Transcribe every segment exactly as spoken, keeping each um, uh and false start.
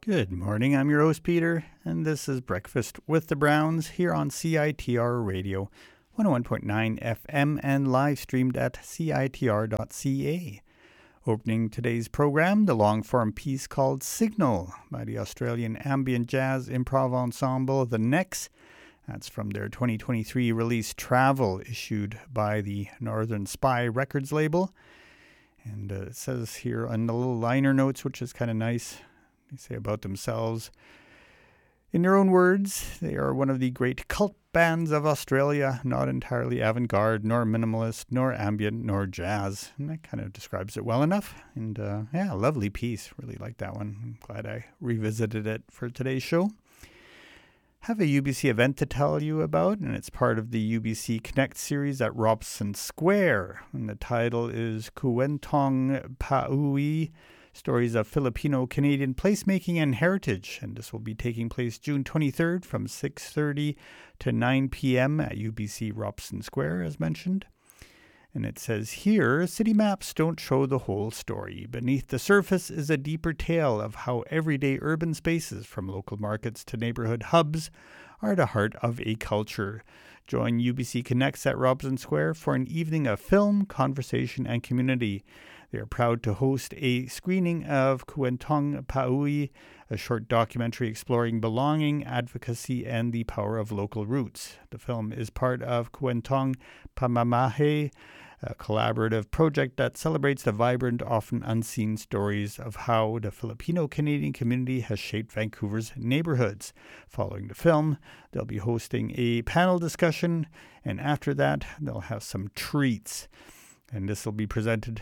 Good morning, I'm your host Peter, and this is Breakfast with the Browns here on C I T R Radio, one oh one point nine F M and live streamed at C I T R dot C A. Opening today's program, the long-form piece called Signal by the Australian ambient jazz improv ensemble The Necks. That's from their twenty twenty-three release Travel, issued by the Northern Spy Records label. And uh, it says here on the little liner notes, which is kind of nice, they say about themselves, in their own words, they are one of the great cult bands of Australia, not entirely avant-garde, nor minimalist, nor ambient, nor jazz. And that kind of describes it well enough. And uh, yeah, lovely piece. Really like that one. I'm glad I revisited it for today's show. Have a U B C event to tell you about, and it's part of the U B C Connect series at Robson Square. And the title is Kwentong Pauwi, Stories of Filipino-Canadian Placemaking and Heritage. And this will be taking place June twenty-third from six thirty to nine p.m. at U B C Robson Square, as mentioned. And it says here, city maps don't show the whole story. Beneath the surface is a deeper tale of how everyday urban spaces, from local markets to neighborhood hubs, are the heart of a culture. Join U B C Connects at Robson Square for an evening of film, conversation, and community. They are proud to host a screening of Kwentong Pauwi, a short documentary exploring belonging, advocacy, and the power of local roots. The film is part of Kwentong Pamamahe, a collaborative project that celebrates the vibrant, often unseen stories of how the Filipino-Canadian community has shaped Vancouver's neighborhoods. Following the film, they'll be hosting a panel discussion, and after that, they'll have some treats. And this will be presented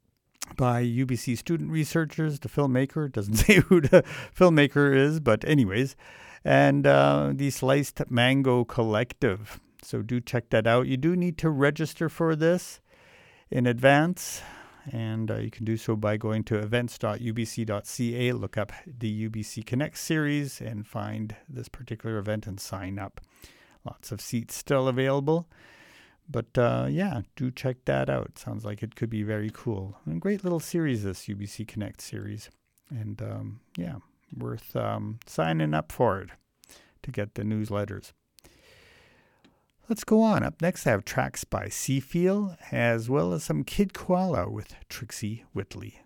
by U B C student researchers, the filmmaker, doesn't say who the filmmaker is, but anyways, and uh, the Sliced Mango Collective. So do check that out. You do need to register for this in advance, and uh, you can do so by going to events dot U B C dot C A, look up the U B C Connect series, and find this particular event and sign up. Lots of seats still available. But uh, yeah, do check that out. Sounds like it could be very cool. And great little series, this U B C Connect series. And um, yeah, worth um, signing up for it to get the newsletters. Let's go on. Up next, I have tracks by Seafeel, as well as some Kid Koala with Trixie Whitley.